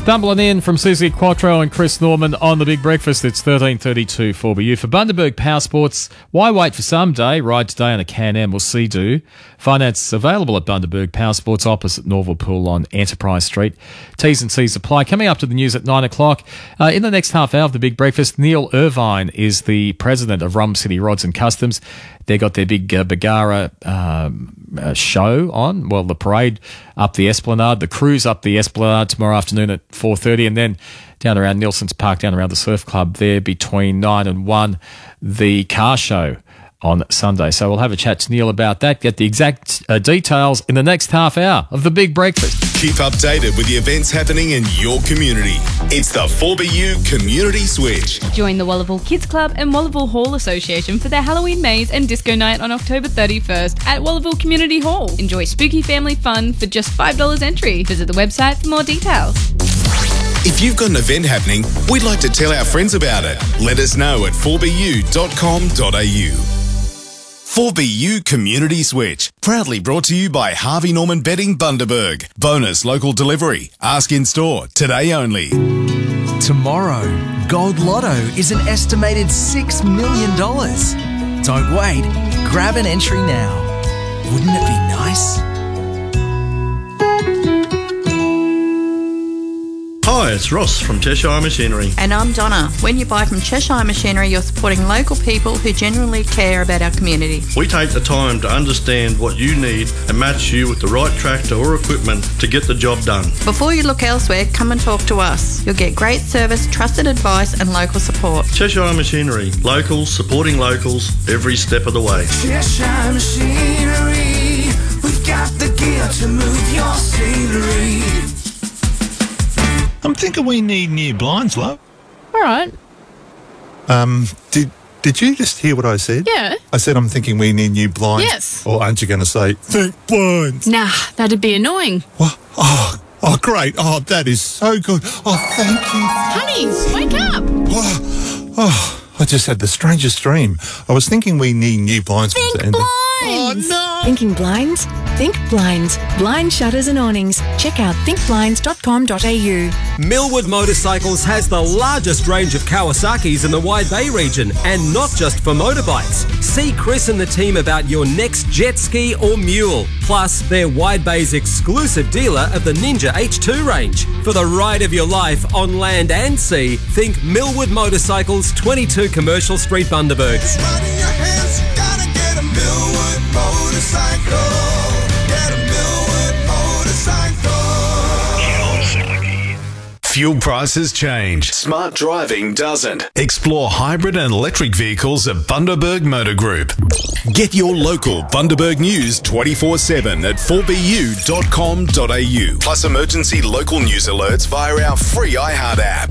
Stumbling in from Susie Quattro and Chris Norman on The Big Breakfast. It's 13:32 4BU. For Bundaberg Power Sports, why wait for some day? Ride today on a Can-Am or Sea-Doo. Finance available at Bundaberg Power Sports opposite Norval Pool on Enterprise Street. T's and C's apply. Coming up to the news at 9 o'clock. In the next half hour of The Big Breakfast, Neil Irvine is the president of Rum City Rods and Customs. They got their big Bagara show on. Well, the parade up the Esplanade, the cruise up the Esplanade tomorrow afternoon at 4:30, and then down around Nelson's Park, down around the Surf Club there between 9 and 1, the car show on Sunday. So we'll have a chat to Neil about that, get the exact details in the next half hour of The Big Breakfast. Keep updated with the events happening in your community. It's the 4BU Community Switch. Join the Wallaville Kids Club and Wallaville Hall Association for their Halloween maze and disco night on October 31st at Wallaville Community Hall. Enjoy spooky family fun for just $5 entry. Visit the website for more details. If you've got an event happening, we'd like to tell our friends about it. Let us know at 4bu.com.au. 4BU Community Switch. Proudly brought to you by Harvey Norman Bedding Bundaberg. Bonus local delivery. Ask in store. Today only. Tomorrow, Gold Lotto is an estimated $6 million. Don't wait. Grab an entry now. Wouldn't it be nice? Hi, it's Ross from Cheshire Machinery. And I'm Donna. When you buy from Cheshire Machinery, you're supporting local people who genuinely care about our community. We take the time to understand what you need and match you with the right tractor or equipment to get the job done. Before you look elsewhere, come and talk to us. You'll get great service, trusted advice and local support. Cheshire Machinery. Locals supporting locals every step of the way. Cheshire Machinery. We've got the gear to move your scenery. I'm thinking we need new blinds, love. All right. Did you just hear what I said? Yeah. I said I'm thinking we need new blinds. Yes. Or aren't you going to say, think blinds? Nah, that'd be annoying. What? Oh, great. Oh, that is so good. Oh, thank you. Honey, wake up. I just had the strangest dream. I was thinking we need new blinds. Think blinds. Oh, no. Thinking blinds? Think blinds. Blind shutters and awnings. Check out thinkblinds.com.au. Millwood Motorcycles has the largest range of Kawasaki's in the Wide Bay region, and not just for motorbikes. See Chris and the team about your next jet ski or mule. Plus, they're Wide Bay's exclusive dealer of the Ninja H2 range. For the ride of your life on land and sea, think Millwood Motorcycles, 22 Commercial Street, Bundaberg. Fuel prices change. Smart driving doesn't. Explore hybrid and electric vehicles at Bundaberg Motor Group. Get your local Bundaberg news 24/7 at 4bu.com.au. Plus emergency local news alerts via our free iHeart app.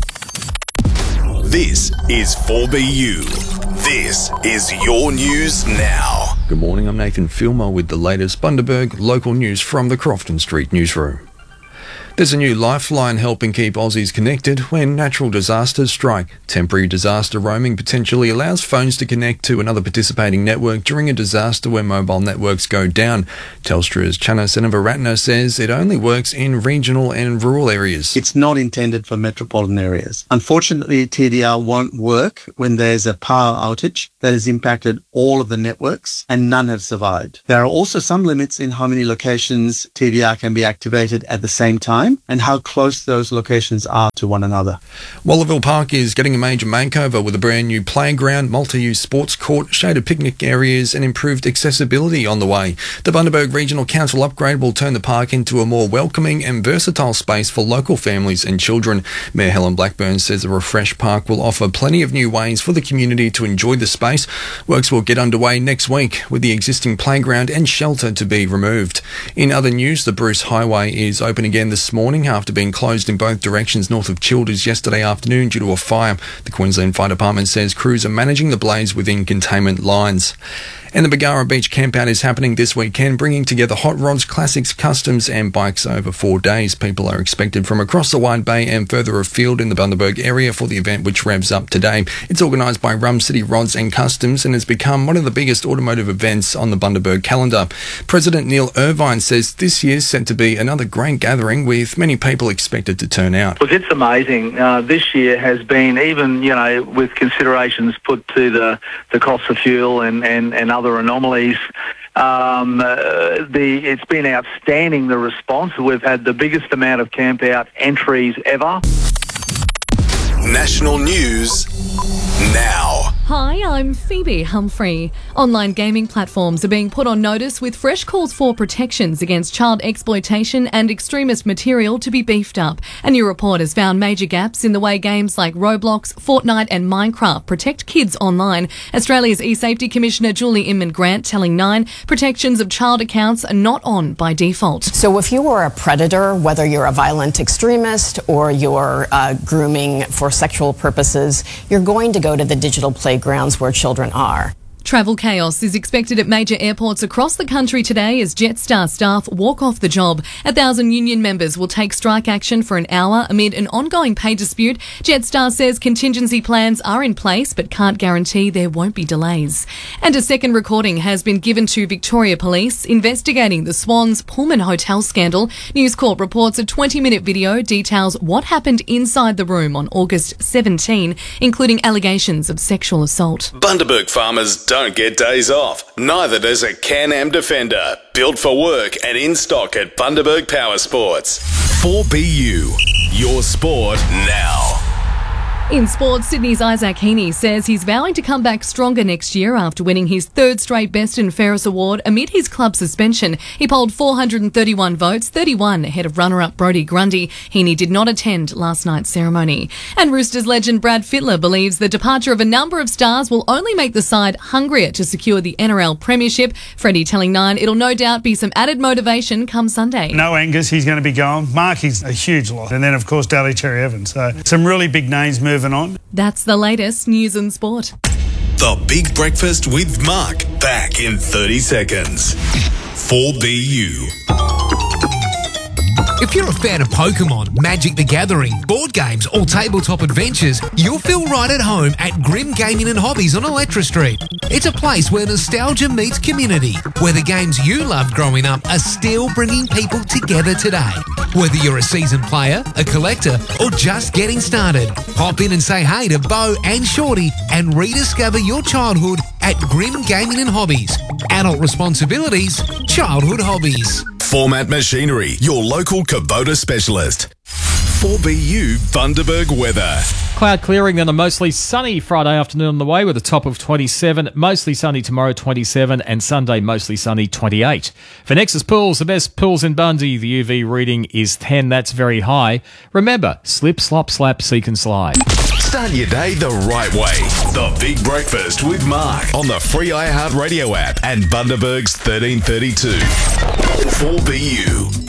This is 4BU. This is your news now. Good morning, I'm Nathan Filmer with the latest Bundaberg local news from the Crofton Street newsroom. There's a new lifeline helping keep Aussies connected when natural disasters strike. Temporary disaster roaming potentially allows phones to connect to another participating network during a disaster where mobile networks go down. Telstra's Channa Senavaratna says it only works in regional and rural areas. It's not intended for metropolitan areas. Unfortunately, TDR won't work when there's a power outage that has impacted all of the networks and none have survived. There are also some limits in how many locations TDR can be activated at the same time and how close those locations are to one another. Wallaville Park is getting a major makeover with a brand new playground, multi-use sports court, shaded picnic areas and improved accessibility on the way. The Bundaberg Regional Council upgrade will turn the park into a more welcoming and versatile space for local families and children. Mayor Helen Blackburn says the refreshed park will offer plenty of new ways for the community to enjoy the space. Works will get underway next week with the existing playground and shelter to be removed. In other news, the Bruce Highway is open again this morning after being closed in both directions north of Childers yesterday afternoon due to a fire. The Queensland Fire Department says crews are managing the blaze within containment lines. And the Bargara Beach Campout is happening this weekend, bringing together hot rods, classics, customs and bikes over 4 days. People are expected from across the Wide Bay and further afield in the Bundaberg area for the event, which revs up today. It's organised by Rum City Rods and Customs and has become one of the biggest automotive events on the Bundaberg calendar. President Neil Irvine says this year's set to be another great gathering with many people expected to turn out. Look, it's amazing. This year has been, even, with considerations put to the cost of fuel and other anomalies, it's been outstanding, the response. We've had the biggest amount of camp out entries ever. National news now. Hi, I'm Phoebe Humphrey. Online gaming platforms are being put on notice with fresh calls for protections against child exploitation and extremist material to be beefed up. A new report has found major gaps in the way games like Roblox, Fortnite and Minecraft protect kids online. Australia's eSafety Commissioner Julie Inman-Grant telling Nine protections of child accounts are not on by default. So if you are a predator, whether you're a violent extremist or you're grooming for sexual purposes, you're going to go to the digital playgrounds where children are. Travel chaos is expected at major airports across the country today as Jetstar staff walk off the job. 1,000 union members will take strike action for an hour amid an ongoing pay dispute. Jetstar says contingency plans are in place but can't guarantee there won't be delays. And a second recording has been given to Victoria Police investigating the Swans Pullman Hotel scandal. News Corp reports a 20-minute video details what happened inside the room on August 17, including allegations of sexual assault. Bundaberg farmers don't get days off. Neither does a Can-Am Defender. Built for work and in stock at Bundaberg Power Sports. 4BU. Your sport now. In sports, Sydney's Isaac Heaney says he's vowing to come back stronger next year after winning his third straight Best and Fairest award amid his club suspension. He polled 431 votes, 31 ahead of runner-up Brodie Grundy. Heaney did not attend last night's ceremony. And Roosters legend Brad Fittler believes the departure of a number of stars will only make the side hungrier to secure the NRL Premiership. Freddie telling Nine it'll no doubt be some added motivation come Sunday. No Angus, he's going to be going. Marky's a huge lot. And then, of course, Daly Cherry Evans. So some really big names moving on. That's the latest news and sport. The Big Breakfast with Mark. Back in 30 seconds. 4BU. If you're a fan of Pokemon, Magic the Gathering, board games or tabletop adventures, you'll feel right at home at Grim Gaming and Hobbies on Electra Street. It's a place where nostalgia meets community, where the games you loved growing up are still bringing people together today. Whether you're a seasoned player, a collector or just getting started, pop in and say hey to Bo and Shorty and rediscover your childhood at Grim Gaming and Hobbies. Adult responsibilities, childhood hobbies. Format Machinery, your local Kubota specialist. 4BU Bundaberg weather. Cloud clearing, then a mostly sunny Friday afternoon on the way with a top of 27. Mostly sunny tomorrow, 27. And Sunday, mostly sunny, 28. For Nexus Pools, the best pools in Bundy, the UV reading is 10. That's very high. Remember, slip, slop, slap, seek and slide. Start your day the right way. The Big Breakfast with Mark on the free iHeartRadio app and Bundaberg's 1332. 4BU.